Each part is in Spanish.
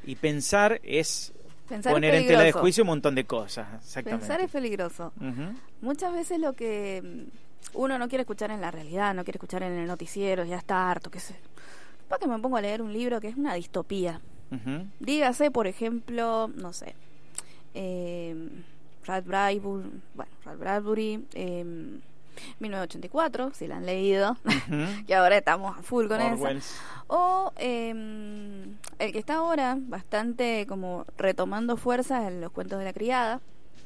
Y pensar es Pensar poner es en tela de peligroso. juicio un montón de cosas. Exactamente. Pensar es peligroso. Ujú. Muchas veces lo que uno no quiere escuchar en la realidad, no quiere escuchar en el noticiero, ya está harto, qué sé. Para que me pongo a leer un libro que es una distopía. Ujú. Dígase, por ejemplo, no sé, Ray Bradbury, 1984, si la han leído, Ujú. que ahora estamos a full con Orwell. esa. O el que está ahora bastante como retomando fuerzas en los cuentos de la criada,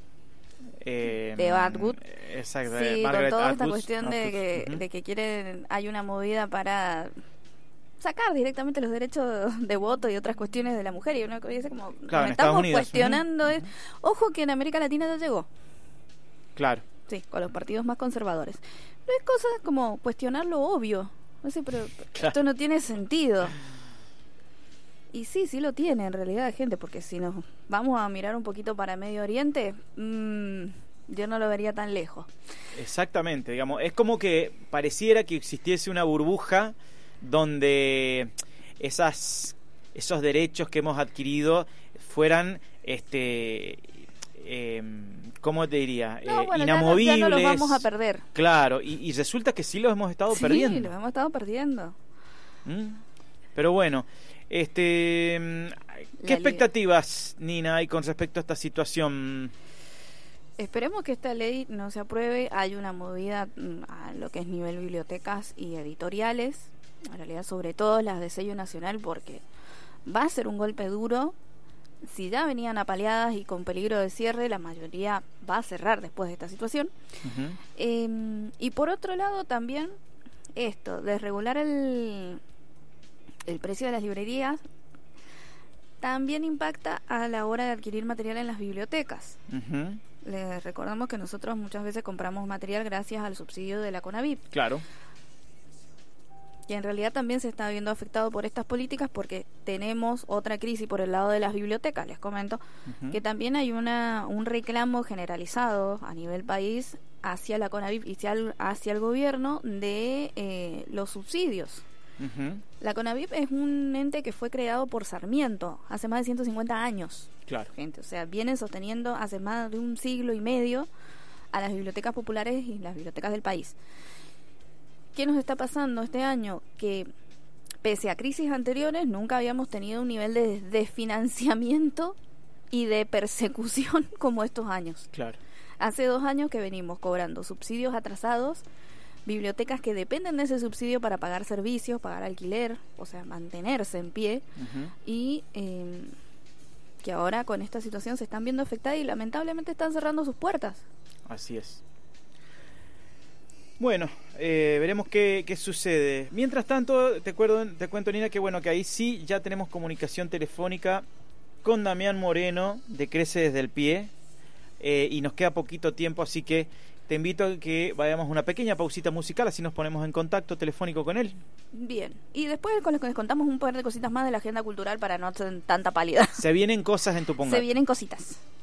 de Atwood. Exacto. Sí, con Margaret toda esta Atwood. cuestión Ujú. de que quieren, hay una movida para sacar directamente los derechos de voto y otras cuestiones de la mujer, y uno dice como, Claro, en Estados estamos Unidos. cuestionando. Ujú. Ojo que en América Latina ya llegó, Claro. sí, con los partidos más conservadores, pero es cosa como cuestionar lo obvio. No sé, pero esto no tiene sentido. Y sí lo tiene en realidad, gente, porque si nos vamos a mirar un poquito para Medio Oriente, yo no lo vería tan lejos. Exactamente, digamos, es como que pareciera que existiese una burbuja donde esos derechos que hemos adquirido fueran, ¿cómo te diría? No, bueno, inamovibles. ya no los vamos a perder. Claro, y resulta que sí los hemos estado perdiendo. Sí, los hemos estado perdiendo. Pero bueno, ¿qué expectativas, Nina, hay con respecto a esta situación? Esperemos que esta ley no se apruebe. Hay una movida a lo que es nivel bibliotecas y editoriales, en realidad sobre todo las de sello nacional, porque va a ser un golpe duro. Si ya venían apaleadas y con peligro de cierre, la mayoría va a cerrar después de esta situación. Uh-huh. Y por otro lado también esto, desregular el precio de las librerías, también impacta a la hora de adquirir material en las bibliotecas. Uh-huh. Les recordamos que nosotros muchas veces compramos material gracias al subsidio de la CONAVIP. Claro. Que en realidad también se está viendo afectado por estas políticas, porque tenemos otra crisis por el lado de las bibliotecas. Les comento que también hay un reclamo generalizado a nivel país hacia la CONAVIP y hacia el gobierno de los subsidios. La CONAVIP es un ente que fue creado por Sarmiento hace más de 150 años. Claro. Gente, o sea, vienen sosteniendo hace más de un siglo y medio a las bibliotecas populares y las bibliotecas del país. ¿Qué nos está pasando este año? Que pese a crisis anteriores nunca habíamos tenido un nivel de desfinanciamiento y de persecución como estos años. Claro. Hace 2 años que venimos cobrando subsidios atrasados, bibliotecas que dependen de ese subsidio para pagar servicios, pagar alquiler, o sea, mantenerse en pie, y que ahora con esta situación se están viendo afectadas y lamentablemente están cerrando sus puertas. Así es. Bueno, veremos qué sucede. Mientras tanto, te cuento, Nina, que bueno, que ahí sí ya tenemos comunicación telefónica con Damián Moreno de Crece Desde el Pie, y nos queda poquito tiempo, así que te invito a que vayamos a una pequeña pausita musical, así nos ponemos en contacto telefónico con él. Bien, y después les contamos un par de cositas más de la agenda cultural para no hacer tanta pálida. Se vienen cosas en Tupungato. Se vienen cositas.